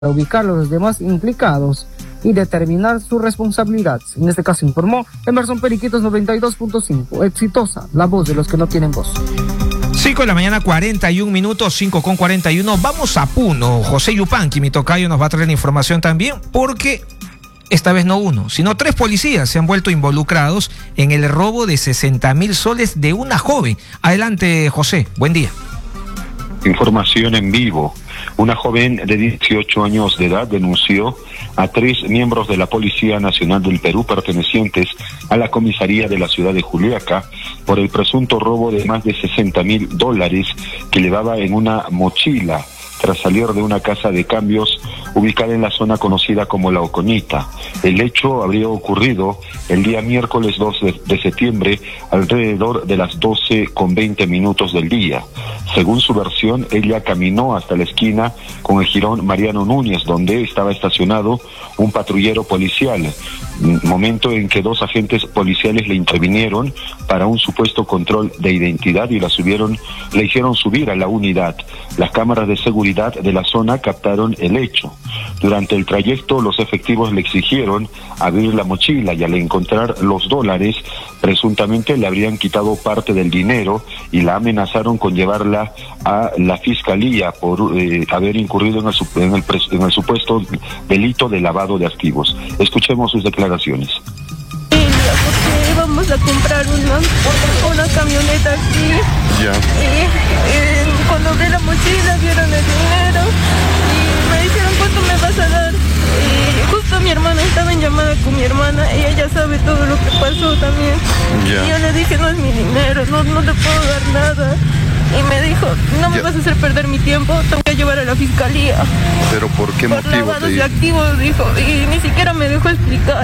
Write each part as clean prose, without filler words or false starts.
ubicar a los demás implicados y determinar su responsabilidad. En este caso informó Emerson Periquitos 92.5. Exitosa, la voz de los que no tienen voz. 5 de la mañana, 41 minutos, 5:41. Vamos a Puno. José Yupanqui, mi tocayo, nos va a traer la información también, porque esta vez no uno, sino 3 policías se han vuelto involucrados en el robo de 60.000 soles de una joven. Adelante, José, buen día. Información en vivo. Una joven de 18 años de edad denunció a 3 miembros de la Policía Nacional del Perú pertenecientes a la comisaría de la ciudad de Juliaca por el presunto robo de más de $60.000 que llevaba en una mochila tras salir de una casa de cambios ubicada en la zona conocida como La Oconita. El hecho habría ocurrido el día miércoles 2 de septiembre alrededor de las 12:20 del día. Según su versión, ella caminó hasta la esquina con el jirón Mariano Núñez, donde estaba estacionado un patrullero policial, momento en que 2 agentes policiales le intervinieron para un supuesto control de identidad y la hicieron subir a la unidad. Las cámaras de seguridad de la zona captaron el hecho. Durante el trayecto, los efectivos le exigieron abrir la mochila y al encontrar los dólares, presuntamente le habrían quitado parte del dinero y la amenazaron con llevarla a la fiscalía por haber incurrido en el supuesto delito de lavado de activos. Escuchemos sus declaraciones. Porque íbamos a comprar una camioneta aquí. Ya. Y cuando abrí la mochila vieron el dinero y me dijeron ¿cuánto me vas a dar? Y justo mi hermana estaba en llamada con mi hermana y ella sabe todo lo que pasó también. Ya. Y yo le dije no es mi dinero, no te puedo dar nada. Y me dijo, no me vas a hacer perder mi tiempo, te voy a llevar a la fiscalía. ¿Pero por qué motivo? Por lavados de activos, dijo, y ni siquiera me dejó explicar.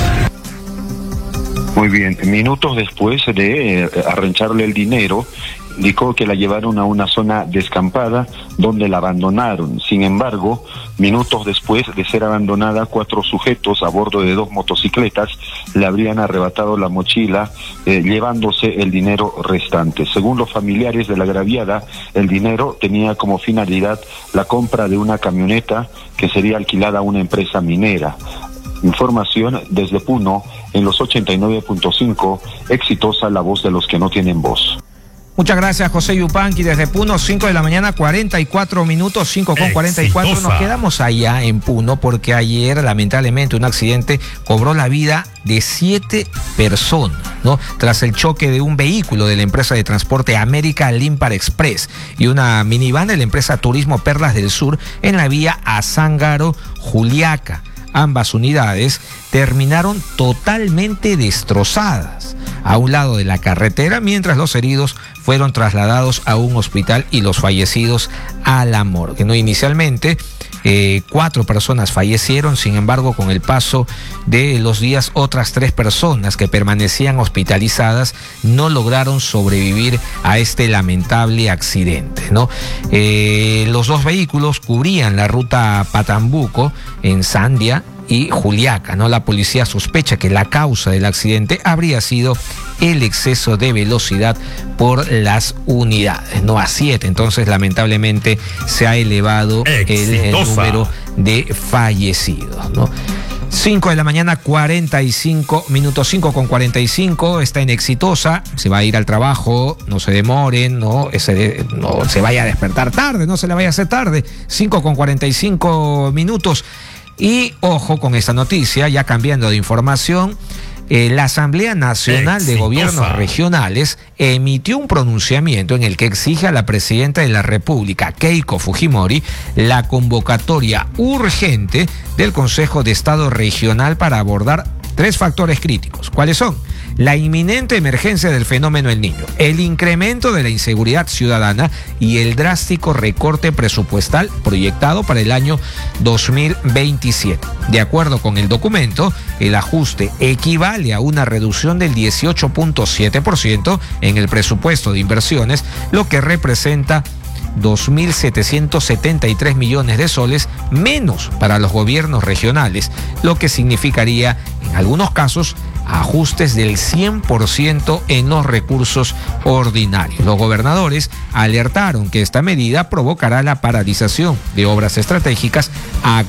Muy bien, minutos después de arrencharle el dinero, indicó que la llevaron a una zona descampada donde la abandonaron. Sin embargo, minutos después de ser abandonada, 4 sujetos a bordo de 2 motocicletas le habrían arrebatado la mochila, llevándose el dinero restante. Según los familiares de la agraviada, el dinero tenía como finalidad la compra de una camioneta que sería alquilada a una empresa minera. Información desde Puno en los 89.5, exitosa la voz de los que no tienen voz. Muchas gracias, José Yupanqui, desde Puno, 5 de la mañana, 44 minutos, 5:44. Nos quedamos allá en Puno porque ayer, lamentablemente, un accidente cobró la vida de 7 personas, ¿no? Tras el choque de un vehículo de la empresa de transporte América Limpar Express y una minivan de la empresa Turismo Perlas del Sur en la vía Azángaro-Juliaca. Ambas unidades terminaron totalmente destrozadas a un lado de la carretera, mientras los heridos fueron trasladados a un hospital y los fallecidos a la morgue. No, inicialmente 4 personas fallecieron, sin embargo, con el paso de los días, otras 3 personas que permanecían hospitalizadas no lograron sobrevivir a este lamentable accidente, ¿no? Los 2 vehículos cubrían la ruta Patambuco en Sandia y Juliaca, ¿no? La policía sospecha que la causa del accidente habría sido el exceso de velocidad por las unidades, no a 7. Entonces, lamentablemente, se ha elevado el número de fallecidos, ¿no? 5 de la mañana, 45 minutos, 5:45, está en Exitosa, se va a ir al trabajo, no se demoren, no se vaya a despertar tarde, no se le vaya a hacer tarde, 5:45 minutos. Y ojo con esta noticia, ya cambiando de información, la Asamblea Nacional de Gobiernos Regionales emitió un pronunciamiento en el que exige a la presidenta de la República, Keiko Fujimori, la convocatoria urgente del Consejo de Estado Regional para abordar 3 factores críticos. ¿Cuáles son? La inminente emergencia del fenómeno El Niño, el incremento de la inseguridad ciudadana y el drástico recorte presupuestal proyectado para el año 2027. De acuerdo con el documento, el ajuste equivale a una reducción del 18.7% en el presupuesto de inversiones, lo que representa 2.773 millones de soles menos para los gobiernos regionales, lo que significaría, en algunos casos, ajustes del 100% en los recursos ordinarios. Los gobernadores alertaron que esta medida provocará la paralización de obras estratégicas a